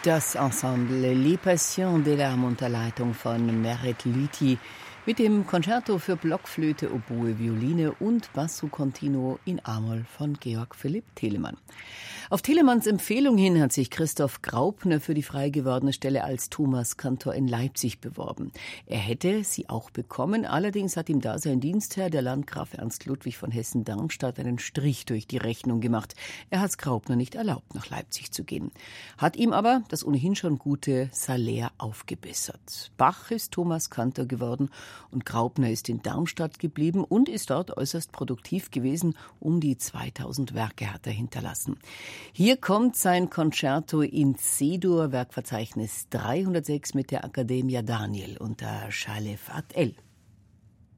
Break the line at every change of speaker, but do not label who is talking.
Das Ensemble Les Passions de l'Âme unter Leitung von Meret Lüthi mit dem Concerto für Blockflöte, Oboe, Violine und Basso Continuo in A-Moll von Georg Philipp Telemann. Auf Telemanns Empfehlung hin hat sich Christoph Graupner für die frei gewordene Stelle als Thomaskantor in Leipzig beworben. Er hätte sie auch bekommen, allerdings hat ihm da sein Dienstherr, der Landgraf Ernst Ludwig von Hessen-Darmstadt, einen Strich durch die Rechnung gemacht. Er hat es Graupner nicht erlaubt, nach Leipzig zu gehen. Hat ihm aber das ohnehin schon gute Salär aufgebessert. Bach ist Thomaskantor geworden und Graupner ist in Darmstadt geblieben und ist dort äußerst produktiv gewesen. Um die 2000 Werke hat er hinterlassen. Hier kommt sein Concerto in C-Dur, Werkverzeichnis 306 mit der Accademia Daniel unter Chalef Ad El.